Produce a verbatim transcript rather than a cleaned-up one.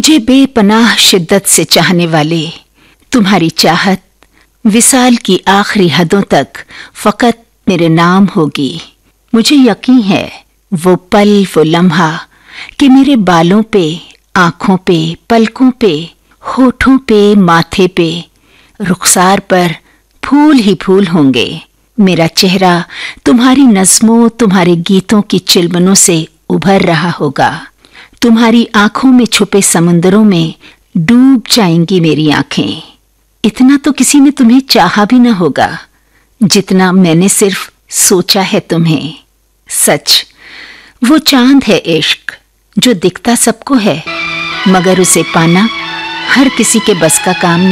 मुझे बेपनाह शिद्दत से चाहने वाले, तुम्हारी चाहत विसाल की आखिरी हदों तक फकत मेरे नाम होगी। मुझे यकीन है वो पल, वो लम्हा कि मेरे बालों पे, आंखों पे, पलकों पे, होठों पे, माथे पे, रुखसार पर फूल ही फूल होंगे। मेरा चेहरा तुम्हारी नज़्मों, तुम्हारे गीतों की चिलमनों से उभर रहा होगा। तुम्हारी आंखों में छुपे समुंदरों में डूब जाएंगी मेरी आंखें। इतना तो किसी ने तुम्हें चाहा भी न होगा जितना मैंने सिर्फ सोचा है तुम्हें। सच, वो चांद है इश्क जो दिखता सबको है, मगर उसे पाना हर किसी के बस का काम